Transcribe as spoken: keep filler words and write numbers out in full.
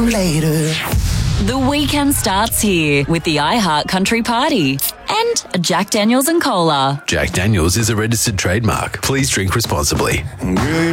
later. The weekend starts here with the iHeart Country Party and a Jack Daniels and Cola. Jack Daniels is a registered trademark. Please drink responsibly. Girl,